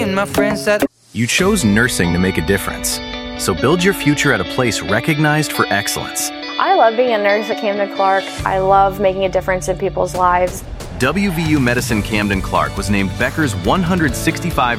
and my friends said, You chose nursing to make a difference. So build your future at a place recognized for excellence. I love being a nurse at Camden Clark. I love making a difference in people's lives. WVU Medicine Camden Clark was named Becker's 165